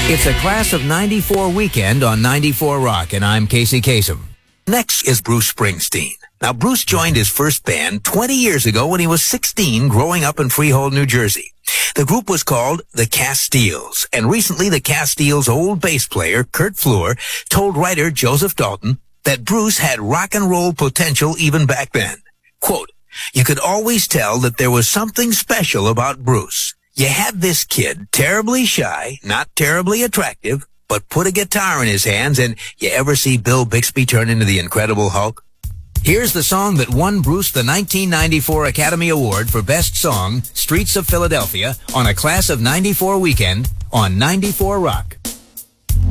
It's a Class of 94 weekend on 94 Rock, and I'm Casey Kasem. Next is Bruce Springsteen. Now, Bruce joined his first band 20 years ago when he was 16, growing up in Freehold, New Jersey. The group was called the Castiles, and recently the Castiles' old bass player, Kurt Fleur, told writer Joseph Dalton that Bruce had rock and roll potential even back then. Quote, "You could always tell that there was something special about Bruce. You had this kid, terribly shy, not terribly attractive, but put a guitar in his hands, and you ever see Bill Bixby turn into the Incredible Hulk?" Here's the song that won Bruce the 1994 Academy Award for Best Song, Streets of Philadelphia, on a Class of 94 weekend on 94 Rock.